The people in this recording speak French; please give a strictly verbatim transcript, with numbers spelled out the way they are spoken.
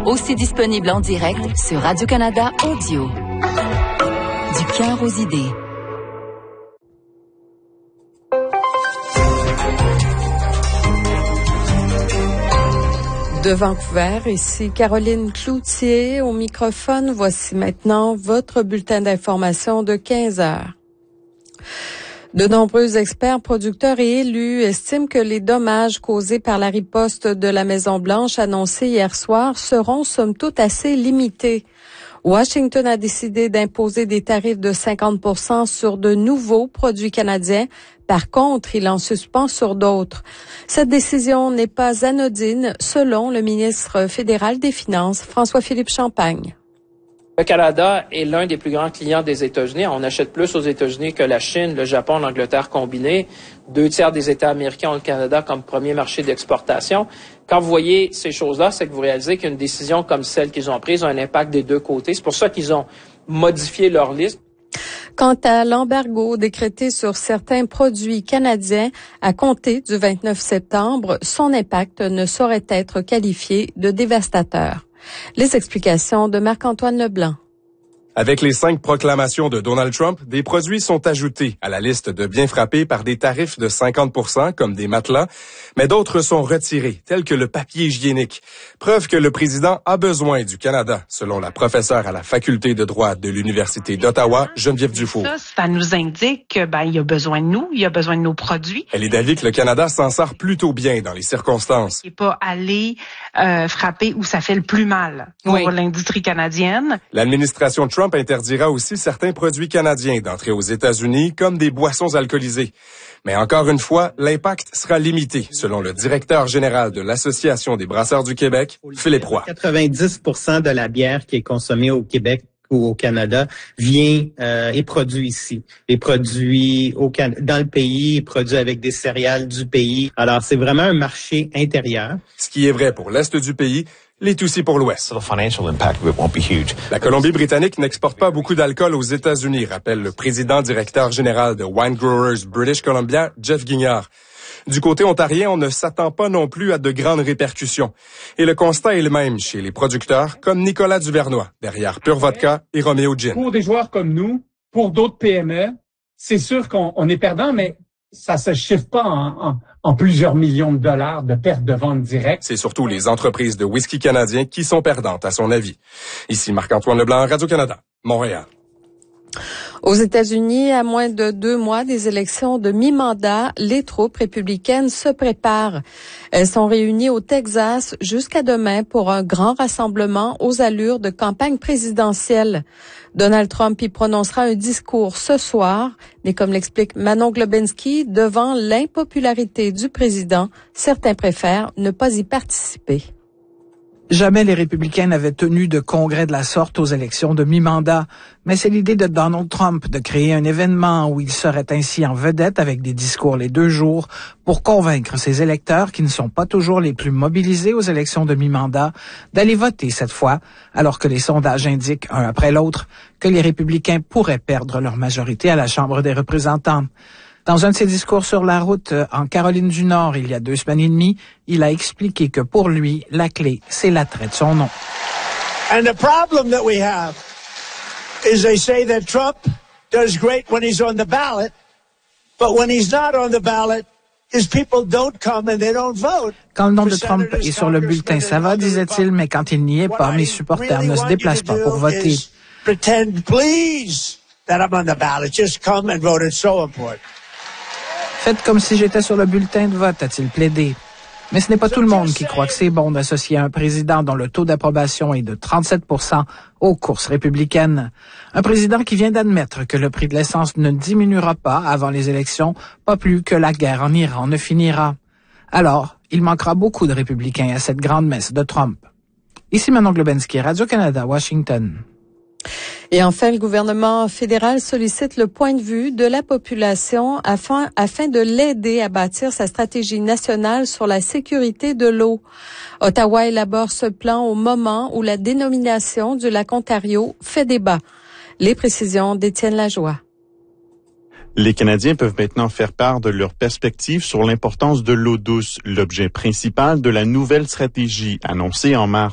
Aussi disponible en direct sur Radio-Canada Audio. Du cœur aux idées. De Vancouver, ici Caroline Cloutier au microphone. Voici maintenant votre bulletin d'information de quinze heures. De nombreux experts, producteurs et élus estiment que les dommages causés par la riposte de la Maison-Blanche annoncée hier soir seront somme toute assez limités. Washington a décidé d'imposer des tarifs de cinquante pour cent sur de nouveaux produits canadiens. Par contre, il en suspend sur d'autres. Cette décision n'est pas anodine, selon le ministre fédéral des Finances, François-Philippe Champagne. Le Canada est l'un des plus grands clients des États-Unis. On achète plus aux États-Unis que la Chine, le Japon, l'Angleterre combinés. Deux tiers des États américains ont le Canada comme premier marché d'exportation. Quand vous voyez ces choses-là, c'est que vous réalisez qu'une décision comme celle qu'ils ont prise a un impact des deux côtés. C'est pour ça qu'ils ont modifié leur liste. Quant à l'embargo décrété sur certains produits canadiens à compter du vingt-neuf septembre, son impact ne saurait être qualifié de dévastateur. Les explications de Marc-Antoine Leblanc. Avec les cinq proclamations de Donald Trump, des produits sont ajoutés à la liste de biens frappés par des tarifs de cinquante pour cent, comme des matelas, mais d'autres sont retirés, tels que le papier hygiénique. Preuve que le président a besoin du Canada, selon la professeure à la faculté de droit de l'Université d'Ottawa, Geneviève Dufour. Ça, ça nous indique que, ben, il a besoin de nous, il a besoin de nos produits. Elle est d'avis que le Canada s'en sort plutôt bien dans les circonstances. Il n'est pas allé euh, frapper où ça fait le plus mal pour oui. l'industrie canadienne. L'administration Trump interdira aussi certains produits canadiens d'entrer aux États-Unis, comme des boissons alcoolisées. Mais encore une fois, l'impact sera limité, selon le directeur général de l'Association des brasseurs du Québec, Philippe Roy. quatre-vingt-dix pour cent de la bière qui est consommée au Québec ou au Canada vient euh, est produit ici. Les produits au Can- dans le pays, produits avec des céréales du pays. Alors, c'est vraiment un marché intérieur. Ce qui est vrai pour l'Est du pays, l'est aussi pour l'Ouest. La Colombie-Britannique n'exporte pas beaucoup d'alcool aux États-Unis, rappelle le président directeur général de Wine Growers British Columbia, Jeff Guignard. Du côté ontarien, on ne s'attend pas non plus à de grandes répercussions. Et le constat est le même chez les producteurs, comme Nicolas Duvernois, derrière Pure Vodka et Romeo Gin. Pour des joueurs comme nous, pour d'autres P M E, c'est sûr qu'on on est perdant, mais ça se chiffre pas en, en, en plusieurs millions de dollars de pertes de vente directe. C'est surtout les entreprises de whisky canadiens qui sont perdantes, à son avis. Ici Marc-Antoine Leblanc, Radio-Canada, Montréal. Aux États-Unis, à moins de deux mois des élections de mi-mandat, les troupes républicaines se préparent. Elles sont réunies au Texas jusqu'à demain pour un grand rassemblement aux allures de campagne présidentielle. Donald Trump y prononcera un discours ce soir, mais comme l'explique Manon Globinski, devant l'impopularité du président, certains préfèrent ne pas y participer. Jamais les républicains n'avaient tenu de congrès de la sorte aux élections de mi-mandat, mais c'est l'idée de Donald Trump de créer un événement où il serait ainsi en vedette avec des discours les deux jours pour convaincre ses électeurs qui ne sont pas toujours les plus mobilisés aux élections de mi-mandat d'aller voter cette fois, alors que les sondages indiquent, un après l'autre, que les républicains pourraient perdre leur majorité à la Chambre des représentants. Dans un de ses discours sur la route en Caroline du Nord il y a deux semaines et demie, il a expliqué que pour lui, la clé, c'est l'attrait de son nom. And the problem that we have is they say that Trump does great when he's on the ballot, but when he's not on the ballot, his people don't come and they don't vote. Quand le nom de Trump est sur le bulletin, ça va, disait-il, mais quand il n'y est pas, mes supporters ne se déplacent pas pour voter. Pretend, please, that I'm on the ballot. Just come and vote. It's so important. Faites comme si j'étais sur le bulletin de vote, a-t-il plaidé. Mais ce n'est pas tout le monde qui croit que c'est bon d'associer un président dont le taux d'approbation est de trente-sept pour cent aux courses républicaines. Un président qui vient d'admettre que le prix de l'essence ne diminuera pas avant les élections, pas plus que la guerre en Iran ne finira. Alors, il manquera beaucoup de républicains à cette grande messe de Trump. Ici Manon Globinski, Radio-Canada, Washington. Et enfin, le gouvernement fédéral sollicite le point de vue de la population afin, afin de l'aider à bâtir sa stratégie nationale sur la sécurité de l'eau. Ottawa élabore ce plan au moment où la dénomination du lac Ontario fait débat. Les précisions d'Étienne Lajoie. Les Canadiens peuvent maintenant faire part de leurs perspectives sur l'importance de l'eau douce, l'objet principal de la nouvelle stratégie annoncée en mars.